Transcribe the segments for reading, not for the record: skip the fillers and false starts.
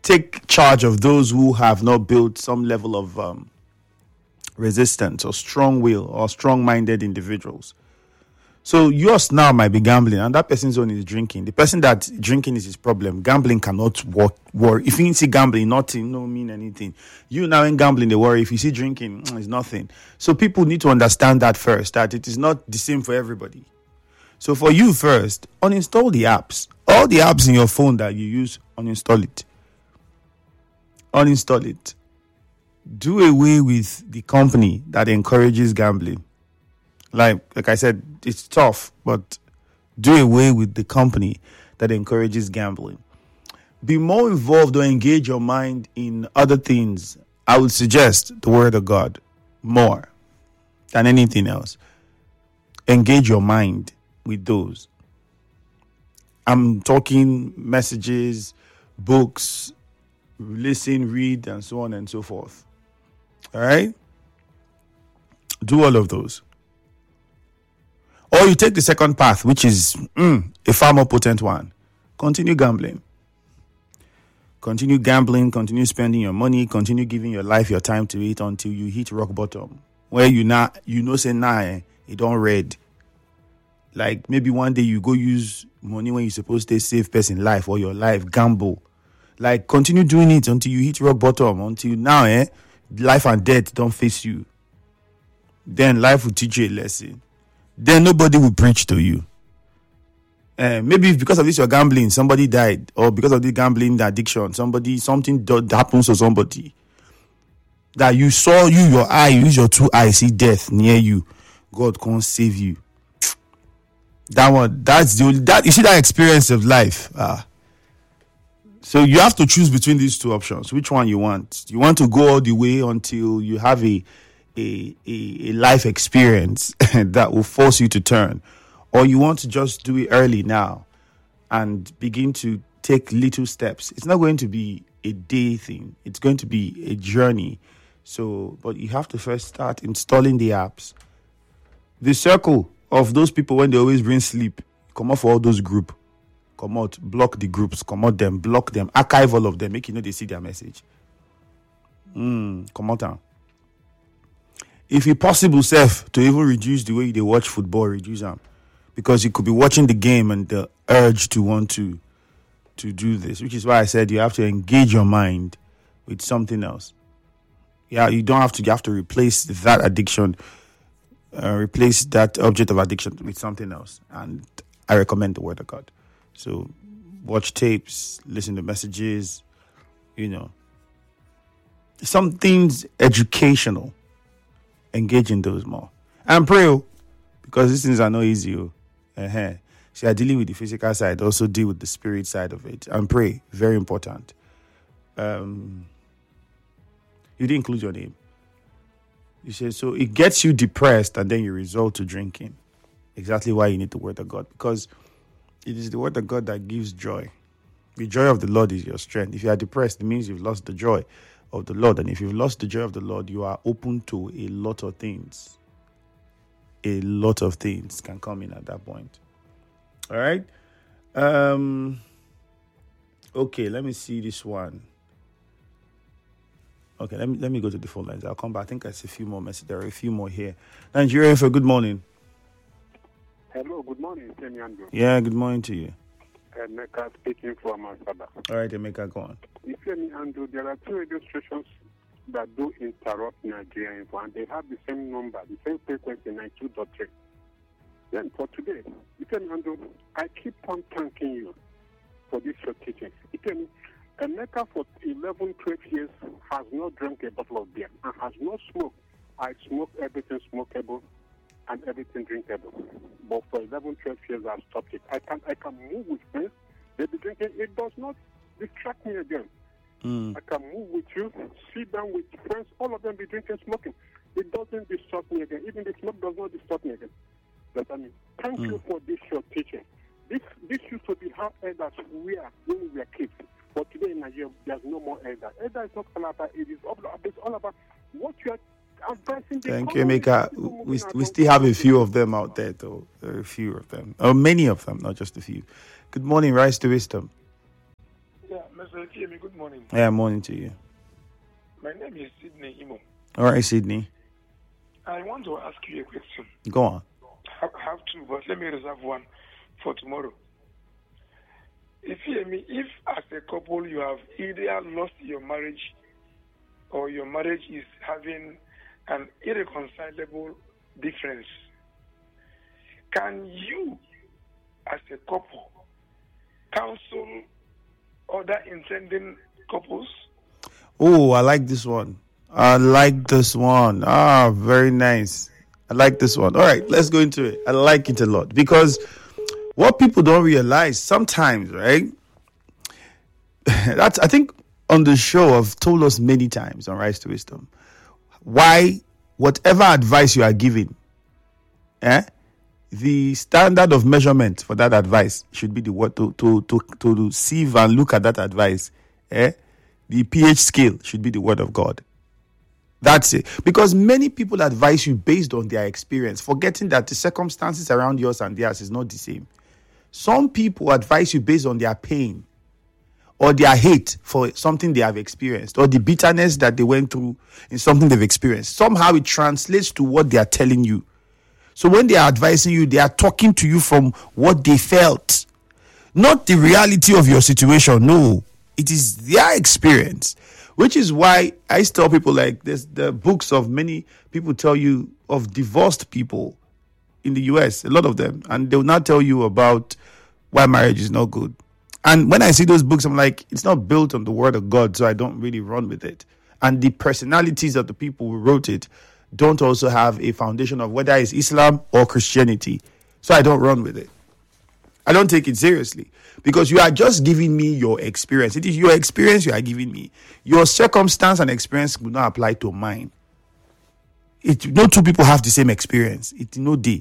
take charge of those who have not built some level of resistance or strong will or strong-minded individuals. So yours now might be gambling, and that person's own is drinking. The person that drinking is his problem. Gambling cannot worry. If you see gambling, nothing, no mean anything. You now in gambling, they worry. If you see drinking, it's nothing. So people need to understand that first, that it is not the same for everybody. So for you first, uninstall the apps. All the apps in your phone that you use, uninstall it. Uninstall it. Do away with the company that encourages gambling. Like I said, it's tough, but do away with the company that encourages gambling. Be more involved or engage your mind in other things. I would suggest the Word of God more than anything else. Engage your mind with those. I'm talking messages, books, listen, read, and so on and so forth. All right? Do all of those. Or you take the second path, which is a far more potent one. Continue gambling. Continue gambling, continue spending your money, continue giving your life, your time to it until you hit rock bottom. Where it don't red. Like maybe one day you go use money when you're supposed to save person life or your life, gamble. Like continue doing it until you hit rock bottom, until now, life and death don't face you. Then life will teach you a lesson. Then nobody will preach to you. Maybe because of this you're gambling, somebody died, or because of this gambling addiction, something happens to somebody that you saw, your eye, use your two eyes, see death near you. God can't save you. You see that experience of life. So you have to choose between these two options. Which one you want? You want to go all the way until you have a life experience that will force you to turn, or you want to just do it early now and begin to take little steps. It's not going to be a day thing. It's going to be a journey. So, but you have to first start installing the apps. The circle of those people, when they always bring sleep, come out for all those group. Come out, block the groups, come out them, block them, archive all of them, make they see their message. Come out now. If it's possible, Seth, to even reduce the way they watch football, reduce them. Because you could be watching the game and the urge to want to do this, which is why I said you have to engage your mind with something else. Yeah, you have to replace that addiction, replace that object of addiction with something else. And I recommend the Word of God. So watch tapes, listen to messages, some things educational. Engage in those more. And pray, because these things are not easy. So you are dealing with the physical side, also deal with the spirit side of it. And pray, very important. You didn't include your name. You said, so it gets you depressed and then you resort to drinking. Exactly why you need the Word of God. Because it is the Word of God that gives joy. The joy of the Lord is your strength. If you are depressed, it means you've lost the joy of the Lord. And if you've lost the joy of the Lord, you are open to a lot of things. A lot of things can come in at that point. All right. Okay, let me see this one. Okay, let me go to the phone lines. I'll come back. I think I see a few more messages. There are a few more here. Nigeria, for good morning. Hello, good morning, Semi Andrew. Yeah, good morning to you. Emeka speaking from Asaba. All right, Emeka, go on. Semi Andrew, there are two radio stations that do interrupt Nigeria info, and they have the same number, the same frequency, 92.3. Then for today, Semi Andrew, I keep on thanking you for this your teaching. Emeka for 11, 12 years has not drank a bottle of beer and has not smoked. I smoke everything smokable and everything drinkable. But for 11, 12 years, I've stopped it. I can move with friends. They be drinking. It does not distract me again. I can move with you, sit down with friends, all of them be drinking, smoking. It doesn't disturb me again. Even the smoke does not disturb me again. But thank you for this your teaching. This used to be how elders were when we were kids. But today in Nigeria, there's no more elder. Elder is not all about it. It's all about what you are advancing. Thank you, Emeka. We still have a few of them out there, though. There are a few of them. Or many of them, not just a few. Good morning, Rise to Wisdom. Yeah, Mr. Pastor Tiemi, good morning. Yeah, morning to you. My name is Sydney Imo. All right, Sydney. I want to ask you a question. Go on. I have two, but let me reserve one for tomorrow. If as a couple you have either lost your marriage or your marriage is having an irreconcilable difference, can you, as a couple, counsel other intending couples? Oh, I like this one. Ah, very nice. I like this one. All right, let's go into it. I like it a lot because what people don't realize sometimes, right? I think on the show I've told us many times on Rise to Wisdom why whatever advice you are giving, the standard of measurement for that advice should be the word to sieve and look at that advice. The pH scale should be the word of God. That's it. Because many people advise you based on their experience, forgetting that the circumstances around yours and theirs is not the same. Some people advise you based on their pain or their hate for something they have experienced or the bitterness that they went through in something they've experienced. Somehow it translates to what they are telling you. So when they are advising you, they are talking to you from what they felt, not the reality of your situation. No, it is their experience. Which is why I tell people like this, the books of many people tell you of divorced people in the US, a lot of them, and they will not tell you about why marriage is not good. And when I see those books, I'm like, it's not built on the word of God, so I don't really run with it. And the personalities of the people who wrote it don't also have a foundation of whether it's Islam or Christianity. So I don't run with it. I don't take it seriously because you are just giving me your experience. It is your experience you are giving me. Your circumstance and experience will not apply to mine. No two people have the same experience. It's no day.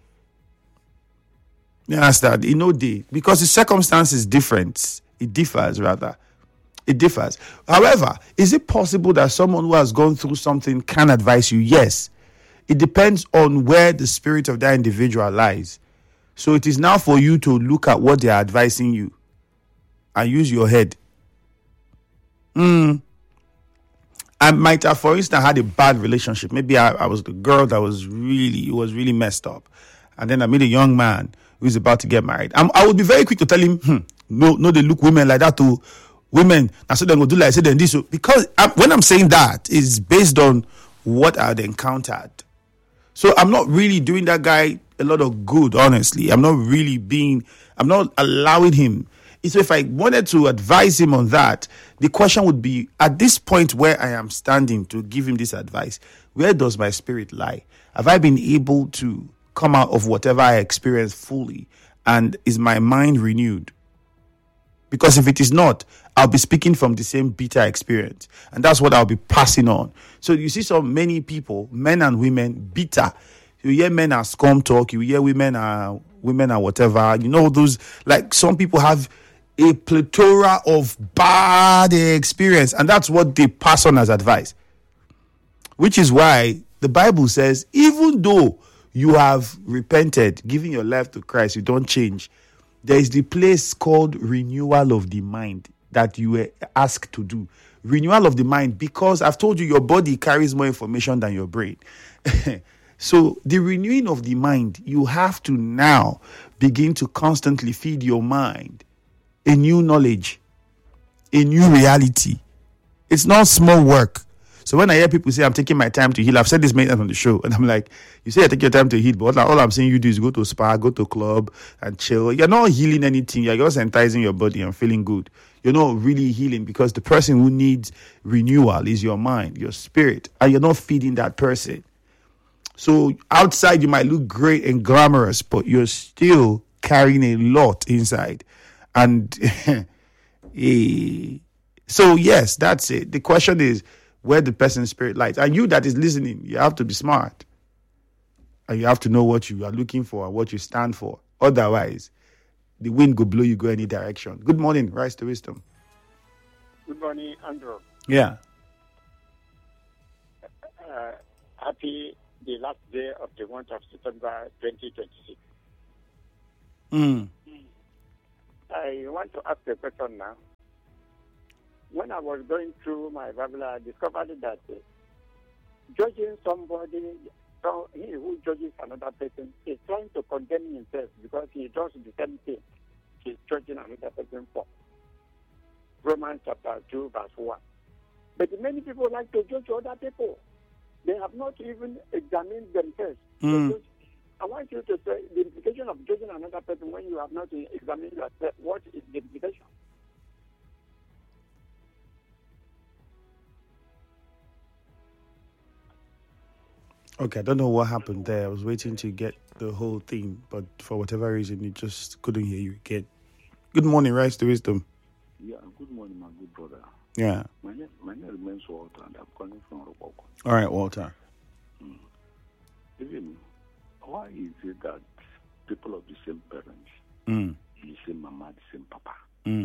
You understand? In no day. Because the circumstance is different. It differs, rather. It differs. However, is it possible that someone who has gone through something can advise you? Yes. It depends on where the spirit of that individual lies. So it is now for you to look at what they are advising you and use your head. I might have, for instance, had a bad relationship. Maybe I was the girl that was really messed up. And then I meet a young man who is about to get married. I would be very quick to tell him, no, they look women like that too. Women, I said them go do like I said them this. Because when I'm saying that, it's based on what I'd encountered. So I'm not really doing that guy a lot of good, honestly. I'm not allowing him. So if I wanted to advise him on that, the question would be, at this point where I am standing to give him this advice, where does my spirit lie? Have I been able to come out of whatever I experienced fully? And is my mind renewed? Because if it is not, I'll be speaking from the same bitter experience. And that's what I'll be passing on. So you see so many people, men and women, bitter. You hear men are scum talk. You hear women are whatever. You know, those, like some people have a plethora of bad experience. And that's what they pass on as advice. Which is why the Bible says, even though you have repented, giving your life to Christ, you don't change. There is the place called renewal of the mind that you were asked to do. Renewal of the mind, because I've told you your body carries more information than your brain. So the renewing of the mind, you have to now begin to constantly feed your mind a new knowledge, a new reality. It's not small work. So when I hear people say, I'm taking my time to heal, I've said this many times on the show, and I'm like, you say I take your time to heal, but all I'm saying you do is go to a spa, go to a club, and chill. You're not healing anything. You're just enticing your body and feeling good. You're not really healing, because the person who needs renewal is your mind, your spirit, and you're not feeding that person. So outside you might look great and glamorous, but you're still carrying a lot inside. And so yes, that's it. The question is where the person's spirit lies. And you that is listening, you have to be smart. And you have to know what you are looking for and what you stand for. Otherwise, the wind will blow you go any direction. Good morning, Rise to Wisdom. Good morning, Andrew. Yeah. Happy the last day of the month of September 2026. I want to ask a question now. when I was going through my Bible, I discovered that judging somebody, he who judges another person is trying to condemn himself because he does the same thing he's judging another person for. Romans chapter 2, verse 1. But many people like to judge other people. They have not even examined themselves. I want you to say the implication of judging another person when you have not examined yourself. What is the implication? Okay, I don't know what happened there. I was waiting to get the whole thing, but for whatever reason, it just couldn't hear you again. Good morning, Rise to Wisdom. Yeah, good morning, my good brother. Yeah. My name remains Walter, and I'm calling from Roboko. All right, Walter. Even, why is it that people of the same parents, the same mama, the same papa,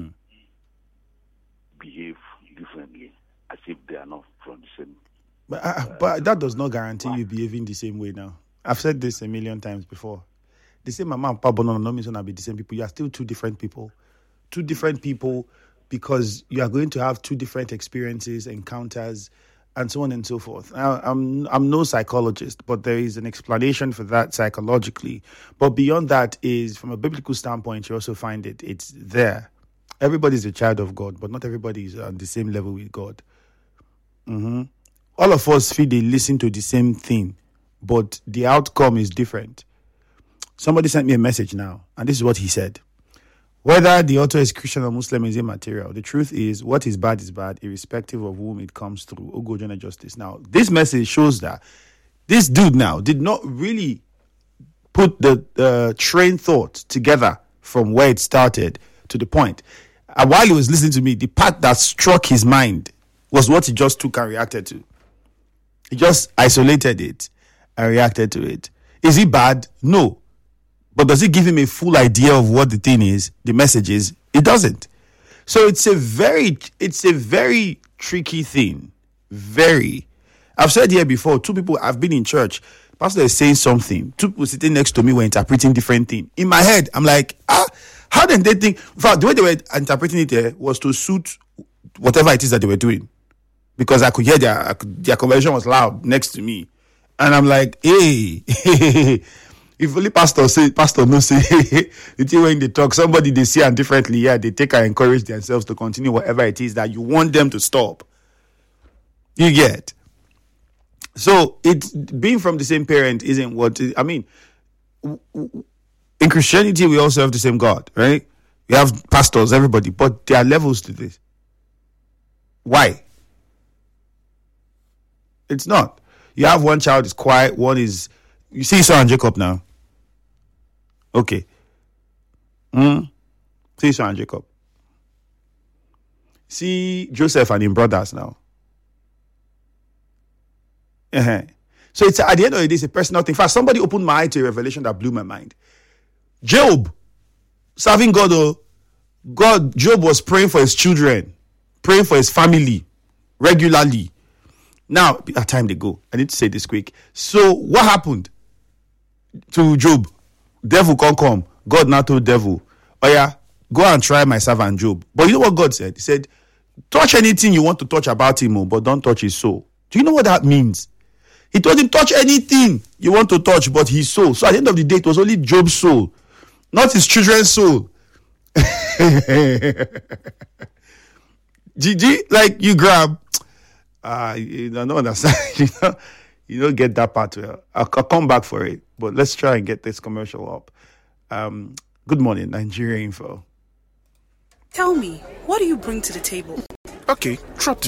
behave differently as if they are not from the same? But that does not guarantee you behaving the same way now. I've said this a million times before. The same mama and papa no means to be the same people. You are still two different people. Two different people because you are going to have two different experiences, encounters, and so on and so forth. Now, I'm no psychologist, but there is an explanation for that psychologically. But beyond that is, from a biblical standpoint, you also find it's there. Everybody's a child of God, but not everybody is on the same level with God. All of us feel they listen to the same thing, but the outcome is different. Somebody sent me a message now, and this is what he said. Whether the author is Christian or Muslim is immaterial. The truth is, what is bad, irrespective of whom it comes through. Ogo Justice. Now, this message shows that this dude now did not really put the train thought together from where it started to the point. And while he was listening to me, the part that struck his mind was what he just took and reacted to. He just isolated it and reacted to it. Is it bad? No. But does it give him a full idea of what the thing is, the message is? It doesn't. So it's a very tricky thing. Very. I've said here before, two people have been in church. Pastor is saying something. Two people sitting next to me were interpreting different things. In my head, I'm like, how did they think? In fact, the way they were interpreting it was to suit whatever it is that they were doing. Because I could hear their conversation was loud next to me. And I'm like, hey, if only pastor no say, the thing when they talk, somebody they see and differently, they take and encourage themselves to continue whatever it is that you want them to stop. You get? So it's being from the same parent isn't what, I mean, in Christianity, we also have the same God, right? We have pastors, everybody, but there are levels to this. Why? It's not. You have one child is quiet, one is... You see Esau and Jacob now. Okay. See Esau and Jacob. See Joseph and his brothers now. So it's at the end of the day, it's a personal thing. In fact, somebody opened my eye to a revelation that blew my mind. Job, serving God, Job was praying for his children, praying for his family regularly. Now, at time they go. I need to say this quick. So, what happened to Job? Devil can't come. God now told devil, oh yeah, go and try my servant Job. But you know what God said? He said, touch anything you want to touch about him, but don't touch his soul. Do you know what that means? He told him, touch anything you want to touch, but his soul. So, at the end of the day, it was only Job's soul, not his children's soul. GG, like you grab... you don't understand. You don't get that part well. I'll come back for it, but let's try and get this commercial up. Good morning, Nigeria Info. Tell me, what do you bring to the table? Okay, drop the